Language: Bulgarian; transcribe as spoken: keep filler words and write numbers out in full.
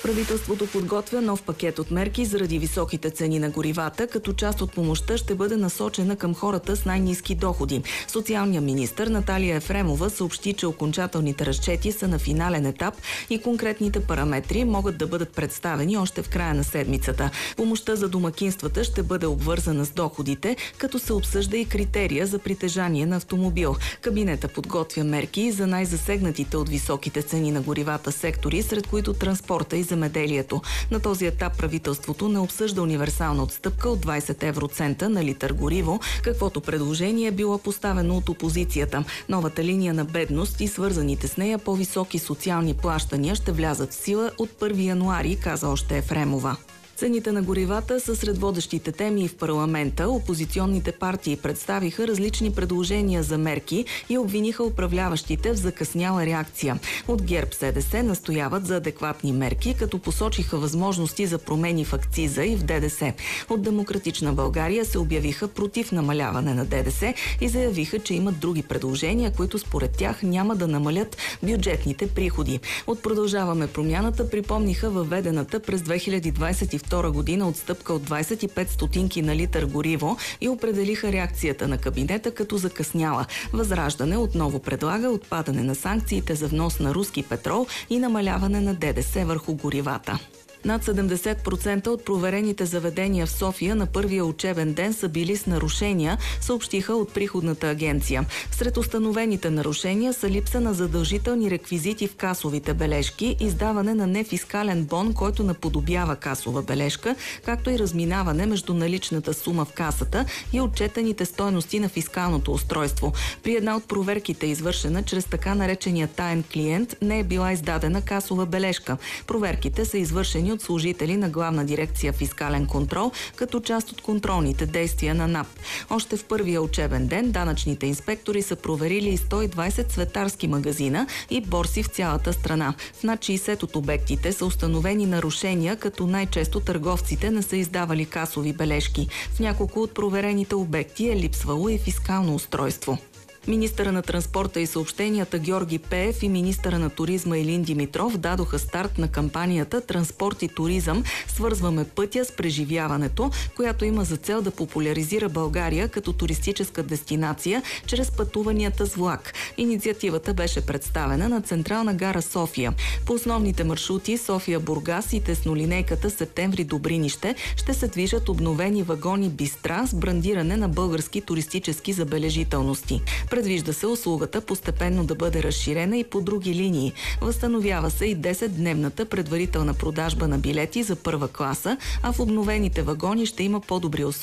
Правителството подготвя нов пакет от мерки заради високите цени на горивата, като част от помощта ще бъде насочена към хората с най-ниски доходи. Социалният министър Наталия Ефремова съобщи, че окончателните разчети са на финален етап и конкретните параметри могат да бъдат представени още в края на седмицата. Помощта за домакинствата ще бъде обвързана с доходите, като се обсъжда и критерия за притежание на автомобил. Кабинета подготвя мерки за най-засегнатите от високите цени на горивата сектори, сред които транспорта и земеделието. На този етап правителството не обсъжда универсална отстъпка от двайсет евроцента на литър гориво, каквото предложение е било поставено от опозицията. Новата линия на бедност и свързаните с нея по-високи социални плащания ще влязат в сила от първи януари, каза още Ефремова. Цените на горивата са сред водещите теми и в парламента. Опозиционните партии представиха различни предложения за мерки и обвиниха управляващите в закъсняла реакция. От ГЕРБ-СДС настояват за адекватни мерки, като посочиха възможности за промени в акциза и в ДДС. От Демократична България се обявиха против намаляване на ДДС и заявиха, че имат други предложения, които според тях няма да намалят бюджетните приходи. От Продължаваме промяната припомниха въведената през две хиляди двайсет и втора година отстъпка от двайсет и пет стотинки на литър гориво и определиха реакцията на кабинета като закъсняла. Възраждане отново предлага отпадане на санкциите за внос на руски петрол и намаляване на ДДС върху горивата. Над седемдесет процента от проверените заведения в София на първия учебен ден са били с нарушения, съобщиха от Приходната агенция. Сред установените нарушения са липса на задължителни реквизити в касовите бележки, издаване на нефискален бон, който наподобява касова бележка, както и разминаване между наличната сума в касата и отчетените стойности на фискалното устройство. При една от проверките, извършена чрез така наречения таен клиент, не е била издадена касова бележка. Проверките са извършени от служители на Главна дирекция фискален контрол, като част от контролните действия на НАП. Още в първия учебен ден данъчните инспектори са проверили сто и двайсет цветарски магазина и борси в цялата страна. В над шейсет от обектите са установени нарушения, като най-често търговците не са издавали касови бележки. В няколко от проверените обекти е липсвало и фискално устройство. Министъра на транспорта и съобщенията Георги Пеев и министъра на туризма Илин Димитров дадоха старт на кампанията «Транспорт и туризъм. Свързваме пътя с преживяването», която има за цел да популяризира България като туристическа дестинация чрез пътуванията с влак. Инициативата беше представена на Централна гара София. По основните маршрути София-Бургас и теснолинейката Септември-Добринище ще се движат обновени вагони бистра с брандиране на български туристически забележителности. Предвижда се услугата постепенно да бъде разширена и по други линии. Възстановява се и десетдневната предварителна продажба на билети за първа класа, а в обновените вагони ще има по-добри услуги